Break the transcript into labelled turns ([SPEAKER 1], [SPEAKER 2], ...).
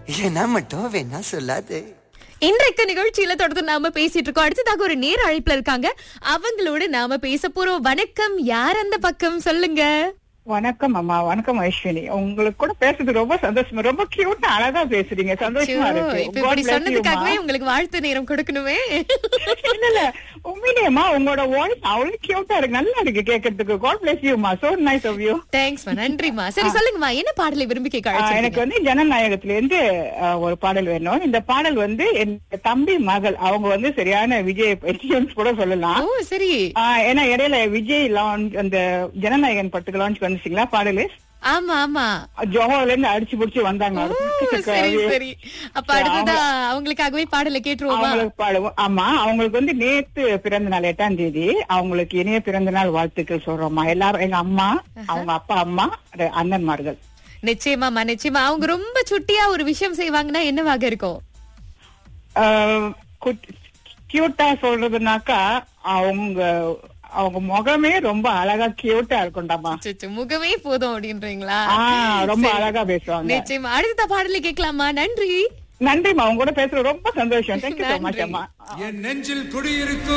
[SPEAKER 1] ஏன்னா மட்டும் வேணா சொல்லாது.
[SPEAKER 2] இன்றைக்கு நிகழ்ச்சியில தொடர்ந்து நாம பேசிட்டு இருக்கோம். அடுத்ததாக ஒரு நேர் அழைப்புல இருக்காங்க, அவங்களோட நாம பேச போறோம். வணக்கம், யார் அந்த பக்கம் சொல்லுங்க.
[SPEAKER 3] வணக்கம் அம்மா. வணக்கம் அஸ்வினி. உங்களுக்கு கூட பேசுறது ரொம்ப சந்தோஷமா, ரொம்ப கியூட்டா அழகா பேசுறீங்க. சந்தோஷமா இருக்கு.
[SPEAKER 2] இப்ப இப்படி சொன்னதுக்காகவே உங்களுக்கு வாழ்த்து நேரம் கொடுக்கணுமே.
[SPEAKER 3] இல்ல இல்ல, உண்மையிலேயேம்மா உங்களோட வாய்ஸ் அவ்வளவு கியூட்டா இருக்கு, நல்லா இருக்கு கேட்கறதுக்கு. God bless you மா. So nice of you.
[SPEAKER 2] தேங்க்ஸ்மா, நன்றிமா. சரி சொல்லுங்கம்மா, என்ன பாடலை விரும்பி கேட்க
[SPEAKER 3] எனக்கு
[SPEAKER 2] அழைச்சிருக்கீங்க?
[SPEAKER 3] வந்து ஜனநாயகத்துல இருந்து ஒரு பாடல் வேணும். இந்த பாடல் வந்து என் தம்பி மகள், அவங்க வந்து சரியான விஜய் பைத்தியம்னு கூட சொல்லலாம்.
[SPEAKER 2] ஓ சரி.
[SPEAKER 3] ஏன்னா இடையில விஜய் லான்ச், அந்த ஜனநாயகன் பட்டுக்கு லான்ச் வந்துச்சுங்களா பாடலு.
[SPEAKER 2] ஆமா ஆமா,
[SPEAKER 3] ஜோஹோல இருந்து அடிச்சு புடிச்சு வந்தாங்க.
[SPEAKER 2] சரி சரி. அப்ப அடுத்ததா அவங்களுக்காகவே பாடலை கேட்டுருவோமா?
[SPEAKER 3] அவங்களுக்கு பாடுவோம். ஆமா, அவங்களுக்கு வந்து நேத்து பிறந்த நாள் 8ஆம் தேதி. அவங்களுக்கு இனிய பிறந்த நாள் வாழ்த்துக்கள் சொல்றோம்மா எல்லாரும். எங்க அம்மா, அவங்க அப்பா அம்மா, அண்ணன்மார்கள்.
[SPEAKER 2] நிச்சயமாமா நிச்சயமா. அவங்க ரொம்ப சுட்டியா ஒரு விஷயம் செய்வாங்கன்னா என்னவாக இருக்கும்?
[SPEAKER 3] கியூட்டா சொல்றதுனாக்கா அவங்க முகமே ரொம்ப அழகா கியூட்டா இருக்கும்டாமா.
[SPEAKER 2] முகமே போதும் அப்படின்றீங்களா?
[SPEAKER 3] ரொம்ப அழகா பேசுவாங்க.
[SPEAKER 2] நிச்சயமா. அடுத்த பாடலை கேட்கலாமா? நன்றி.
[SPEAKER 3] நன்றிமா, உங்க கூட பேசுறது ரொம்ப சந்தோஷம். தேங்க்யூ சோ மச் அம்மா.
[SPEAKER 4] என் நெஞ்சில் குடியிருக்கும்